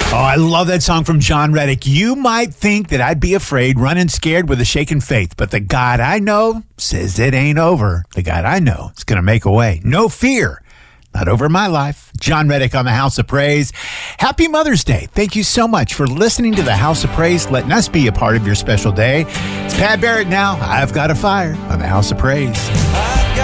Oh, I love that song from John Reddick. You might think that I'd be afraid, running scared with a shaken faith, but the God I know says it ain't over. The God I know is going to make a way. No fear. Not over my life. John Reddick on the House of Praise. Happy Mother's Day. Thank you so much for listening to the House of Praise, letting us be a part of your special day. It's Pat Barrett now. I've got a fire on the House of Praise.